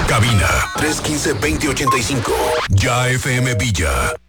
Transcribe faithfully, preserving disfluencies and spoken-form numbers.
Cabina tres uno cinco, veinte ochenta y cinco. Ya F M Villa.